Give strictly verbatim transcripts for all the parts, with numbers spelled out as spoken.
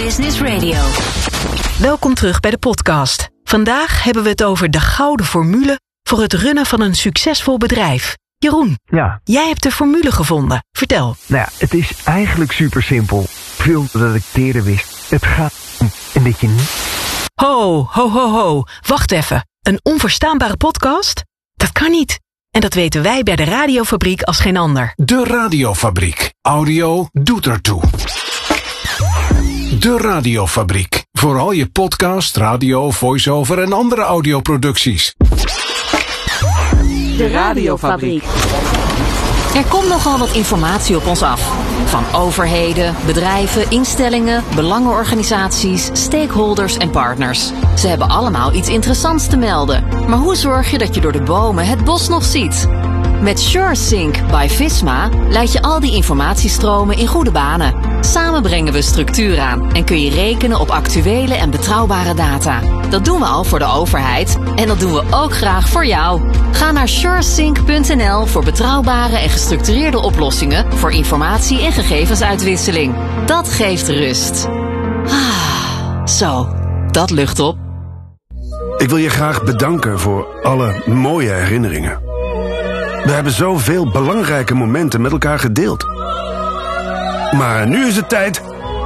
Business Radio. Welkom terug bij de podcast. Vandaag hebben we het over de gouden formule voor het runnen van een succesvol bedrijf. Jeroen, ja. Jij hebt de formule gevonden. Vertel. Nou ja, het is eigenlijk super simpel. Veel dat ik eerder wist. Het gaat om een beetje niet. Ho, ho, ho, ho. Wacht even. Een onverstaanbare podcast? Dat kan niet. En dat weten wij bij de Radiofabriek als geen ander. De Radiofabriek. Audio doet ertoe. De Radiofabriek. Voor al je podcast, radio, voice-over en andere audioproducties. De Radiofabriek. Er komt nogal wat informatie op ons af. Van overheden, bedrijven, instellingen, belangenorganisaties, stakeholders en partners. Ze hebben allemaal iets interessants te melden. Maar hoe zorg je dat je door de bomen het bos nog ziet? Met SureSync by Visma leid je al die informatiestromen in goede banen. Samen brengen we structuur aan en kun je rekenen op actuele en betrouwbare data. Dat doen we al voor de overheid en dat doen we ook graag voor jou. Ga naar suresync punt n l voor betrouwbare en gestructureerde oplossingen voor informatie- en gegevensuitwisseling. Dat geeft rust. Ah, zo, dat lucht op. Ik wil je graag bedanken voor alle mooie herinneringen. We hebben zoveel belangrijke momenten met elkaar gedeeld. Maar nu is het tijd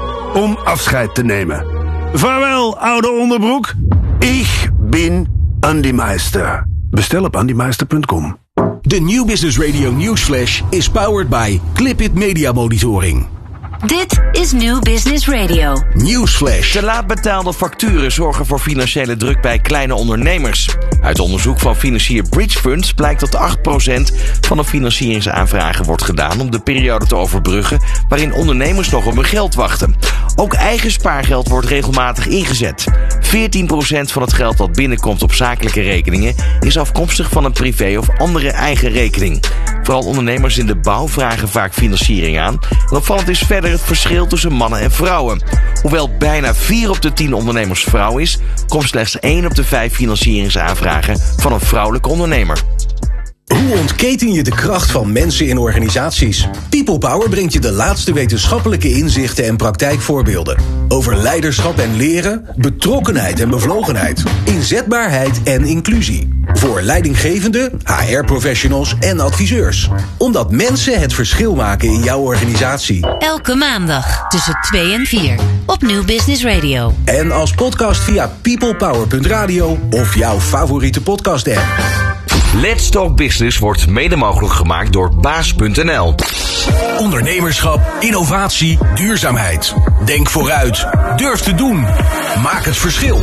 om afscheid te nemen. Vaarwel, oude onderbroek. Ik ben Andy Meister. Bestel op andy meister punt com. De New Business Radio Newsflash is powered by Clipit Media Monitoring. Dit is New Business Radio. Newsflash. Te laat betaalde facturen zorgen voor financiële druk bij kleine ondernemers. Uit onderzoek van financier Bridge Funds blijkt dat acht procent van de financieringsaanvragen wordt gedaan om de periode te overbruggen waarin ondernemers nog op hun geld wachten. Ook eigen spaargeld wordt regelmatig ingezet. veertien procent van het geld dat binnenkomt op zakelijke rekeningen is afkomstig van een privé of andere eigen rekening. Vooral ondernemers in de bouw vragen vaak financiering aan. En opvallend is verder het verschil tussen mannen en vrouwen. Hoewel bijna vier op de tien ondernemers vrouw is, komt slechts één op de vijf financieringsaanvragen van een vrouwelijke ondernemer. Hoe ontketen je de kracht van mensen in organisaties? People Power brengt je de laatste wetenschappelijke inzichten en praktijkvoorbeelden. Over leiderschap en leren, betrokkenheid en bevlogenheid, inzetbaarheid en inclusie. Voor leidinggevenden, H R-professionals en adviseurs. Omdat mensen het verschil maken in jouw organisatie. Elke maandag tussen twee en vier op New Business Radio. En als podcast via peoplepower punt radio of jouw favoriete podcast-app. Let's Talk Business wordt mede mogelijk gemaakt door baas punt n l. Ondernemerschap, innovatie, duurzaamheid. Denk vooruit. Durf te doen. Maak het verschil.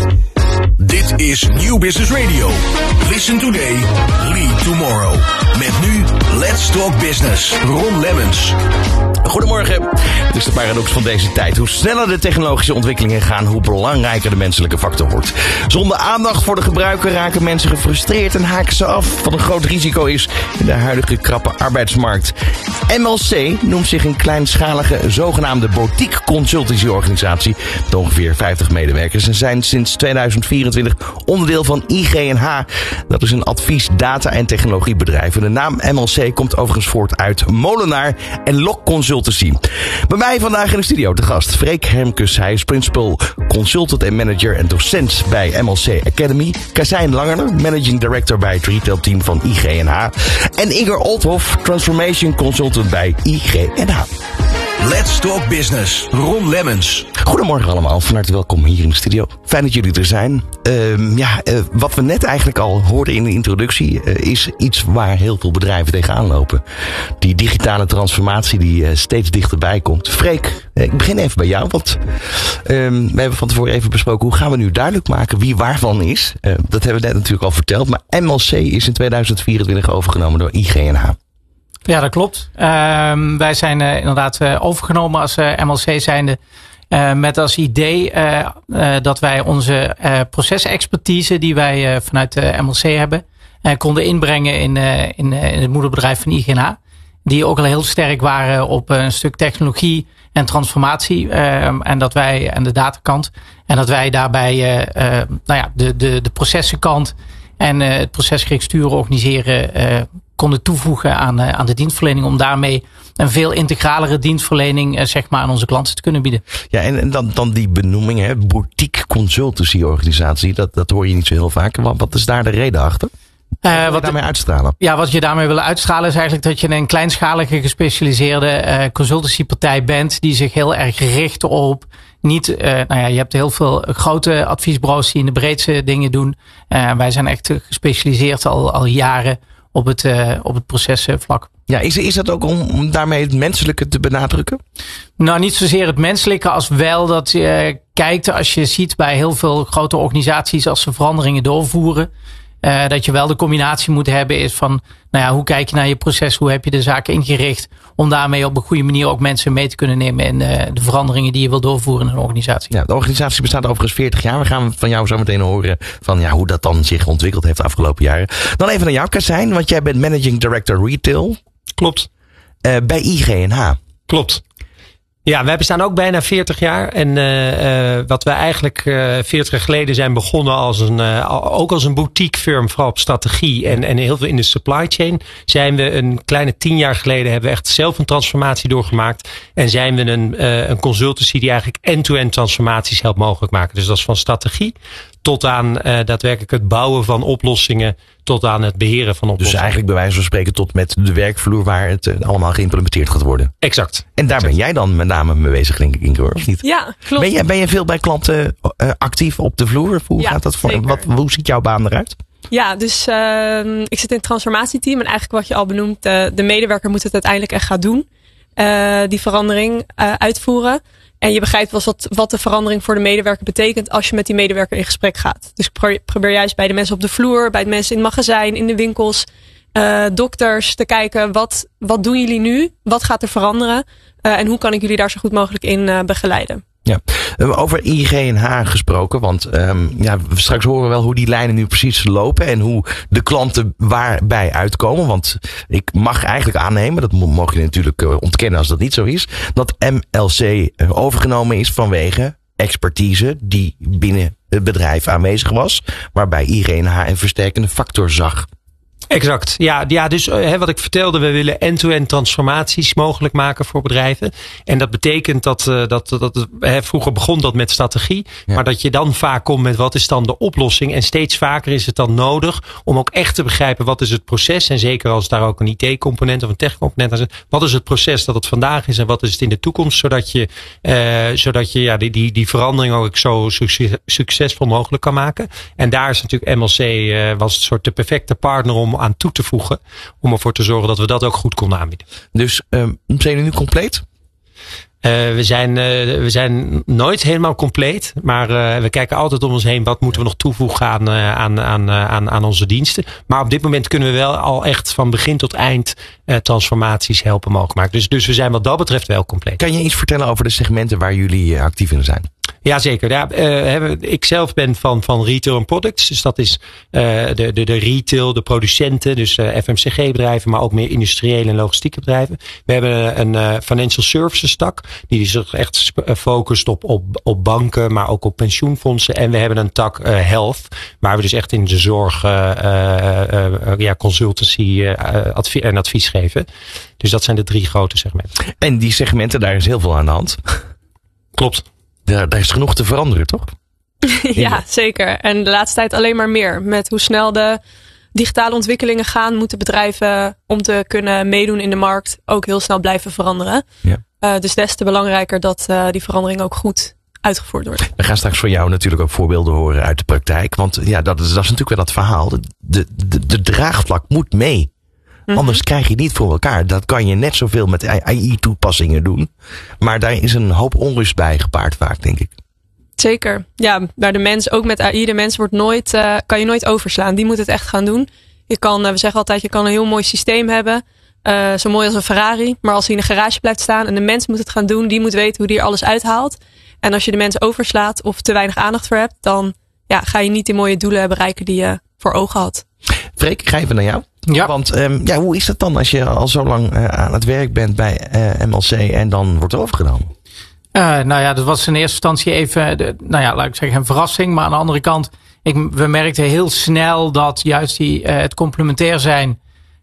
Dit is New Business Radio. Listen today, lead tomorrow. Met nu Let's Talk Business. Ron Lemmens. Goedemorgen. Het is de paradox van deze tijd. Hoe sneller de technologische ontwikkelingen gaan, hoe belangrijker de menselijke factor wordt. Zonder aandacht voor de gebruiker raken mensen gefrustreerd en haken ze af. Wat een groot risico is in de huidige krappe arbeidsmarkt. M L C noemt zich een kleinschalige zogenaamde boutique consultancyorganisatie met ongeveer vijftig medewerkers en zijn sinds tweeduizend vierentwintig onderdeel van I G N H. Dat is een advies, data en technologiebedrijf. En de naam M L C komt overigens voort uit molenaar en Lok Consultancy. Bij mij vandaag in de studio te gast Freek Hermkes. Hij is principal consultant en manager en docent bij M L C Academy. Kazijn Langerler, managing director bij het retail team van I G N H. En Inger Olthoff, transformation consultant bij I G N H. Let's Talk Business. Ron Lemmens. Goedemorgen allemaal, van harte welkom hier in de studio. Fijn dat jullie er zijn. Uh, ja, uh, wat we net eigenlijk al hoorden in de introductie uh, is iets waar heel veel bedrijven tegenaan lopen. Die digitale transformatie die uh, steeds dichterbij komt. Freek, uh, ik begin even bij jou, want uh, we hebben van tevoren even besproken hoe gaan we nu duidelijk maken wie waarvan is. Uh, dat hebben we net natuurlijk al verteld, maar M L C is in tweeduizend vierentwintig overgenomen door I G N H. Ja, dat klopt. Uh, wij zijn uh, inderdaad uh, overgenomen als uh, M L C zijnde. Uh, met als idee uh, uh, dat wij onze uh, procesexpertise die wij uh, vanuit de M L C hebben, uh, konden inbrengen in, uh, in, uh, in het moederbedrijf van I G N H. Die ook al heel sterk waren op een stuk technologie en transformatie. Uh, en dat wij aan de datakant. En dat wij daarbij uh, uh, nou ja, de, de, de processenkant en uh, het procesgericht sturen, organiseren uh, konden toevoegen aan, uh, aan de dienstverlening. Om daarmee een veel integralere dienstverlening uh, zeg maar aan onze klanten te kunnen bieden. Ja, en, en dan, dan die benoeming, hè, boutique consultancy organisatie, dat, dat hoor je niet zo heel vaak. Wat, wat is daar de reden achter? Wat wil je uh, daarmee uitstralen? Ja, wat je daarmee wil uitstralen is eigenlijk dat je een kleinschalige gespecialiseerde uh, consultancypartij bent die zich heel erg richt op niet, uh, nou ja, je hebt heel veel grote adviesbureaus die in de breedste dingen doen. Uh, wij zijn echt gespecialiseerd al, al jaren op het, uh, op het procesvlak. Ja, is, is dat ook om, om daarmee het menselijke te benadrukken? Nou, niet zozeer het menselijke als wel dat je kijkt als je ziet bij heel veel grote organisaties als ze veranderingen doorvoeren. Uh, dat je wel de combinatie moet hebben is van, nou ja, hoe kijk je naar je proces? Hoe heb je de zaken ingericht? Om daarmee op een goede manier ook mensen mee te kunnen nemen in uh, de veranderingen die je wil doorvoeren in een organisatie. Ja, de organisatie bestaat overigens veertig jaar. We gaan van jou zo meteen horen van ja, hoe dat dan zich ontwikkeld heeft de afgelopen jaren. Dan even naar jou, Kassijn, want jij bent Managing Director Retail. Klopt. Uh, bij I G N H. Klopt. Ja, wij bestaan ook bijna veertig jaar. En uh, uh, wat wij eigenlijk uh, veertig jaar geleden zijn begonnen als een, uh, ook als een boutique firm, vooral op strategie en, en heel veel in de supply chain, zijn we een kleine tien jaar geleden hebben we echt zelf een transformatie doorgemaakt. En zijn we een, uh, een consultancy die eigenlijk end-to-end transformaties helpt mogelijk maken. Dus dat is van strategie tot aan uh, daadwerkelijk het bouwen van oplossingen, tot aan het beheren van oplossingen. Dus eigenlijk bij wijze van spreken tot met de werkvloer waar het uh, allemaal geïmplementeerd gaat worden. Exact. En daar exact. ben jij dan met name mee bezig, denk ik, Inge, of niet? Ja, klopt. Ben je, ben je veel bij klanten uh, actief op de vloer? Hoe ja, gaat dat voor? Wat, hoe ziet jouw baan eruit? Ja, dus uh, ik zit in het transformatieteam en eigenlijk wat je al benoemt, uh, de medewerker moet het uiteindelijk echt gaan doen. Uh, die verandering uh, uitvoeren. En je begrijpt wel wat, wat de verandering voor de medewerker betekent als je met die medewerker in gesprek gaat. Dus ik probeer juist bij de mensen op de vloer, bij de mensen in het magazijn, in de winkels, uh, dokters te kijken wat, wat doen jullie nu? Wat gaat er veranderen? Uh, en hoe kan ik jullie daar zo goed mogelijk in uh, begeleiden? Ja, over I G N H gesproken, want um, ja, straks horen we wel hoe die lijnen nu precies lopen en hoe de klanten waarbij uitkomen. Want ik mag eigenlijk aannemen, dat mogen jullie natuurlijk uh, ontkennen als dat niet zo is, dat M L C overgenomen is vanwege expertise die binnen het bedrijf aanwezig was, waarbij I G N H een versterkende factor zag. Exact. Ja, ja dus hè, wat ik vertelde, we willen end-to-end transformaties mogelijk maken voor bedrijven. En dat betekent dat, uh, dat, dat hè, vroeger begon dat met strategie. Ja. Maar dat je dan vaak komt met wat is dan de oplossing. En steeds vaker is het dan nodig om ook echt te begrijpen wat is het proces. En zeker als daar ook een I T-component of een tech-component aan zit. Wat is het proces dat het vandaag is en wat is het in de toekomst. Zodat je, uh, zodat je ja, die, die, die verandering ook zo succes, succesvol mogelijk kan maken. En daar is natuurlijk M L C uh, was een soort de perfecte partner om aan toe te voegen. Om ervoor te zorgen dat we dat ook goed konden aanbieden. Dus um, zijn jullie nu compleet? Uh, we, zijn, uh, we zijn nooit helemaal compleet. Maar uh, we kijken altijd om ons heen. Wat moeten we nog toevoegen aan, uh, aan, aan, uh, aan, aan onze diensten. Maar op dit moment kunnen we wel al echt van begin tot eind uh, transformaties helpen mogelijk maken. Dus, dus we zijn wat dat betreft wel compleet. Kan je iets vertellen over de segmenten waar jullie uh, actief in zijn? Jazeker. Ja, uh, ik zelf ben van, van retail en products. Dus dat is uh, de, de, de retail, de producenten. Dus uh, F M C G-bedrijven, maar ook meer industriële en logistieke bedrijven. We hebben een uh, financial services tak. Die zich echt focust op, op, op banken, maar ook op pensioenfondsen. En we hebben een tak uh, health. Waar we dus echt in de zorg uh, uh, uh, ja, consultancy uh, advie- en advies geven. Dus dat zijn de drie grote segmenten. En die segmenten, daar is heel veel aan de hand. Klopt. Daar, daar is genoeg te veranderen, toch? Ja, zeker. En de laatste tijd alleen maar meer. Met hoe snel de digitale ontwikkelingen gaan, moeten bedrijven om te kunnen meedoen in de markt ook heel snel blijven veranderen. Ja. Uh, dus des te belangrijker dat uh, die verandering ook goed uitgevoerd wordt. We gaan straks van jou natuurlijk ook voorbeelden horen uit de praktijk. Want ja, dat is, dat is natuurlijk wel dat verhaal. De, de, de, de draagvlak moet mee. Mm-hmm. Anders krijg je het niet voor elkaar. Dat kan je net zoveel met A I-toepassingen doen. Maar daar is een hoop onrust bij gepaard vaak, denk ik. Zeker. Ja, maar de mens, ook met A I, de mens wordt nooit, uh, kan je nooit overslaan. Die moet het echt gaan doen. Je kan, uh, we zeggen altijd, je kan een heel mooi systeem hebben. Uh, zo mooi als een Ferrari. Maar als hij in een garage blijft staan en de mens moet het gaan doen, die moet weten hoe die er alles uithaalt. En als je de mens overslaat of te weinig aandacht voor hebt, dan ja, ga je niet die mooie doelen bereiken die je voor ogen had. Freek, ik ga even naar jou. Ja. Want um, ja, hoe is dat dan als je al zo lang uh, aan het werk bent bij uh, M L C en dan wordt er overgenomen? Uh, nou ja, dat was in eerste instantie even, de, nou ja, laat ik zeggen, een verrassing. Maar aan de andere kant, ik, we merkten heel snel dat juist die, uh, het complementair zijn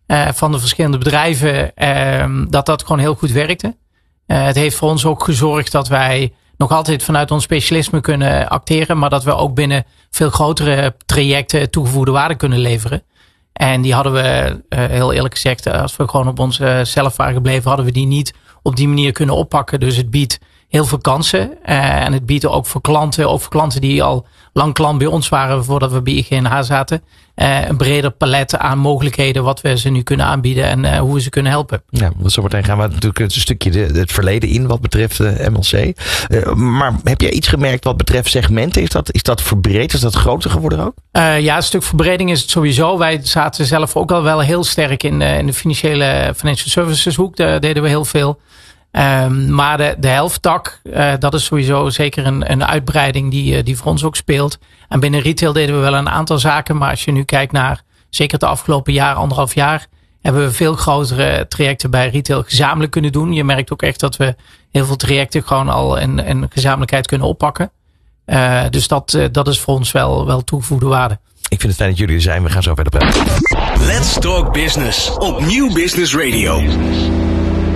uh, van de verschillende bedrijven, uh, dat dat gewoon heel goed werkte. Uh, het heeft voor ons ook gezorgd dat wij nog altijd vanuit ons specialisme kunnen acteren, maar dat we ook binnen veel grotere trajecten toegevoegde waarde kunnen leveren. En die hadden we, uh, heel eerlijk gezegd, als we gewoon op ons zelf waren gebleven, hadden we die niet op die manier kunnen oppakken. Dus het biedt heel veel kansen. Uh, en het biedt ook voor klanten, ook voor klanten die al lang klant bij ons waren voordat we bij I G N H zaten. Uh, een breder palet aan mogelijkheden wat we ze nu kunnen aanbieden en uh, hoe we ze kunnen helpen. Ja, zometeen gaan we natuurlijk een stukje de, het verleden in wat betreft uh, M L C. Uh, maar heb jij iets gemerkt wat betreft segmenten? Is dat, is dat verbreed? Is dat groter geworden ook? Uh, ja, een stuk verbreding is het sowieso. Wij zaten zelf ook al wel heel sterk in, uh, in de financiële financial services hoek. Daar deden we heel veel. Um, maar de, de helfttak, uh, dat is sowieso zeker een, een uitbreiding die, uh, die voor ons ook speelt. En binnen retail deden we wel een aantal zaken. Maar als je nu kijkt naar zeker het afgelopen jaar, anderhalf jaar, hebben we veel grotere trajecten bij retail gezamenlijk kunnen doen. Je merkt ook echt dat we heel veel trajecten gewoon al in, in gezamenlijkheid kunnen oppakken. Uh, dus dat, uh, dat is voor ons wel, wel toegevoegde waarde. Ik vind het fijn dat jullie er zijn. We gaan zo verder praten. Let's Talk Business op Nieuw Business Radio.